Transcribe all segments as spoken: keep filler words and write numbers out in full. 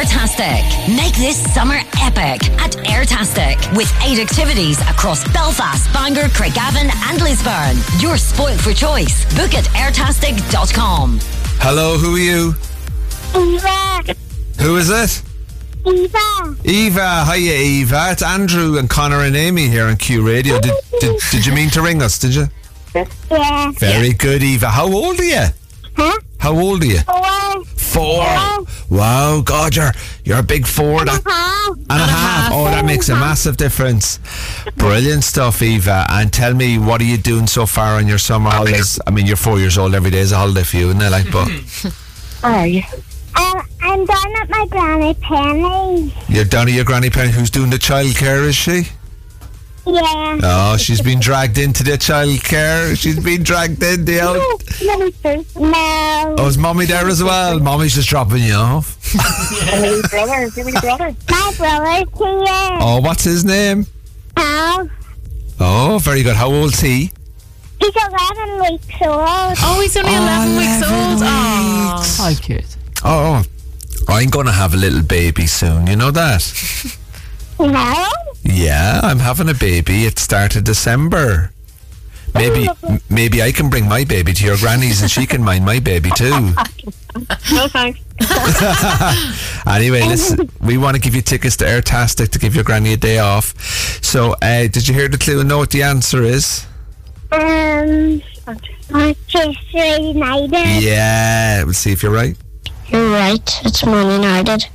Airtastic. Make this summer epic at Airtastic with eight activities across Belfast, Bangor, Craigavon and Lisburn. You're spoiled for choice. Book at airtastic dot com. Hello, who are you? Eva. Who is it? Eva. Eva. Hiya, Eva. It's Andrew and Connor and Amy here on Q Radio. Did, did, did you mean to ring us, did you? Yeah. Very good, Eva. How old are you? Huh? How old are you? Four. Four. Four. Wow, God, you're, you're a big four. And a That, half. and a half. Oh, that makes a massive difference. Brilliant stuff, Eva. And tell me, what are you doing so far on your summer holidays? I mean, you're four years old. Every day is a holiday for you, isn't it? Like, but Where are you? Um, I'm down at my Granny Penny. you're down at your Granny Penny. Who's doing the childcare, is she? Yeah. Oh, she's been dragged into the childcare. She's been dragged in the old... No. Oh, is Mommy there as well? Mommy's just dropping you off. My brother's here. Oh, what's his name? Al. Oh, very good. How old's he? He's eleven weeks old. Oh, he's only eleven weeks old. Oh, How cute. Oh, I'm going to have a little baby soon. You know that? No. Yeah, I'm having a baby. It started December. Maybe m- maybe I can bring my baby to your granny's and she can mind my baby too. No thanks. Anyway, listen, we want to give you tickets to Airtastic to give your granny a day off. So, uh, did you hear the clue and know what the answer is? Um, Manchester United. Yeah, we'll see if you're right. You're right. It's Man United.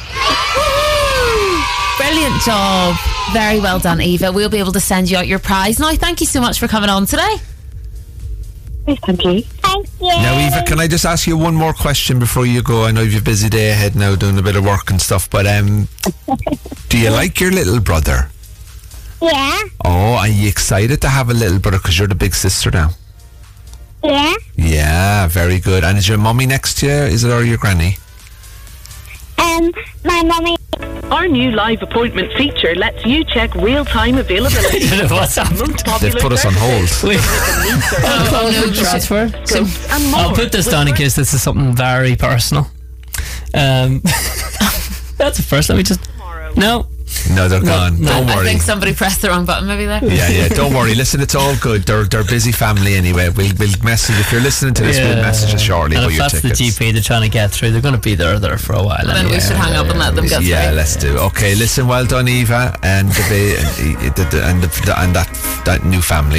brilliant job. Very well done, Eva. We'll be able to send you out your prize. Now, thank you so much for coming on today. Thank you. Thank you. Now, Eva, can I just ask you one more question before you go? I know you've a busy day ahead now doing a bit of work and stuff, but um, do you like your little brother? Yeah. Oh, are you excited to have a little brother because you're the big sister now? Yeah. Yeah, very good. And is your mummy next to you? Is it or your granny? Um, my mummy. Our new live appointment feature lets you check real-time availability. I don't know what's happened. They've put us on hold. Wait. Oh, oh, no, no, transfer. So, and more. I'll put this down in case this is something very personal. Um, that's the first. Let me just. No. No, they're gone. no, Don't I worry. think somebody pressed the wrong button maybe there. Yeah, yeah. Don't worry. Listen, it's all good. They're they're busy family anyway. We'll we'll message if you're listening to this. Yeah. We'll message us shortly And about if your that's tickets. the G P they're trying to get through, they're going to be there there for a while. Then anyway. we should hang up and let them get Yeah, through. let's do. Okay, listen. Well done, Eva, and the ba- and, the, and, the, and that that new family.